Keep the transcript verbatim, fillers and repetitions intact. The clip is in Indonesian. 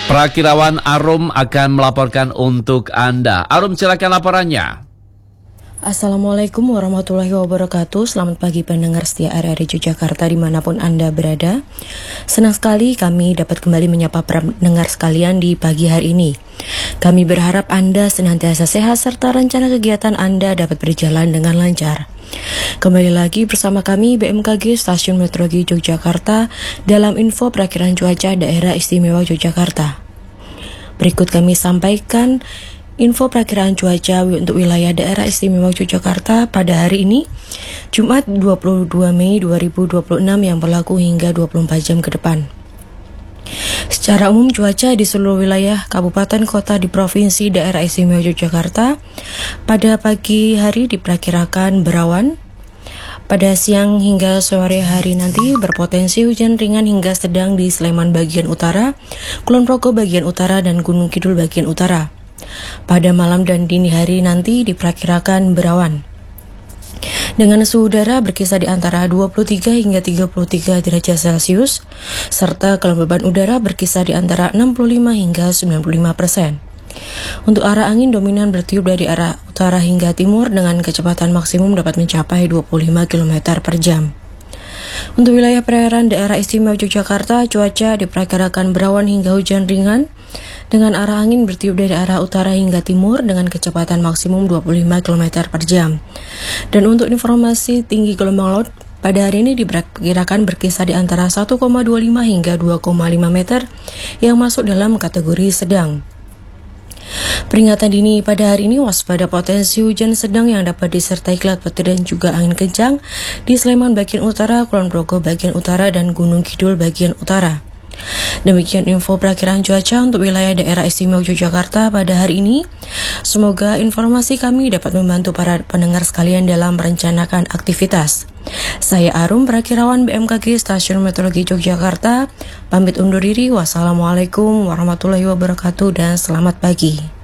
Prakirawan Arum akan melaporkan untuk Anda. Arum, silakan laporannya. Assalamualaikum warahmatullahi wabarakatuh. Selamat pagi pendengar setia R R I Yogyakarta dimanapun Anda berada. Senang sekali kami dapat kembali menyapa pendengar sekalian di pagi hari ini. Kami berharap Anda senantiasa sehat serta rencana kegiatan Anda dapat berjalan dengan lancar. Kembali lagi bersama kami B M K G Stasiun Meteorologi Yogyakarta dalam info perakiran cuaca daerah istimewa Yogyakarta. Berikut kami sampaikan info perakiran cuaca untuk wilayah daerah istimewa Yogyakarta pada hari ini, Jumat dua puluh dua Mei dua ribu dua puluh enam yang berlaku hingga dua puluh empat jam ke depan. Secara umum cuaca di seluruh wilayah kabupaten kota di provinsi daerah istimewa Yogyakarta pada pagi hari diperkirakan berawan. Pada siang hingga sore hari nanti berpotensi hujan ringan hingga sedang di Sleman bagian utara, Kulon Progo bagian utara, dan Gunung Kidul bagian utara. Pada malam dan dini hari nanti diperkirakan berawan. Dengan suhu udara berkisar di antara dua puluh tiga hingga tiga puluh tiga derajat Celcius, serta kelembaban udara berkisar di antara enam puluh lima hingga sembilan puluh lima persen. Untuk arah angin dominan bertiup dari arah utara hingga timur dengan kecepatan maksimum dapat mencapai dua puluh lima kilometer per jam. Untuk wilayah perairan daerah istimewa Yogyakarta, cuaca diperkirakan berawan hingga hujan ringan dengan arah angin bertiup dari arah utara hingga timur dengan kecepatan maksimum dua puluh lima kilometer per jam. Dan untuk informasi tinggi gelombang laut pada hari ini diperkirakan berkisar di antara satu koma dua lima hingga dua koma lima meter yang masuk dalam kategori sedang. Peringatan dini pada hari ini waspada potensi hujan sedang yang dapat disertai kilat petir dan juga angin kencang di Sleman bagian utara, Kulon Progo bagian utara, dan Gunung Kidul bagian utara. Demikian info perakiran cuaca untuk wilayah daerah istimewa Yogyakarta pada hari ini. Semoga informasi kami dapat membantu para pendengar sekalian dalam merencanakan aktivitas. Saya Arum, perakirawan B M K G Stasiun Meteorologi Yogyakarta, pamit undur diri. Wassalamualaikum warahmatullahi wabarakatuh dan selamat pagi.